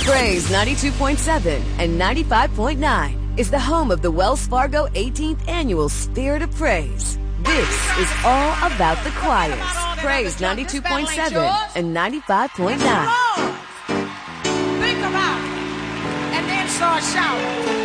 Praise 92.7 and 95.9 is the home of the Wells Fargo 18th Annual Spirit of Praise. This is all about the choirs. Praise 92.7 and 95.9. Think about it and then start shouting.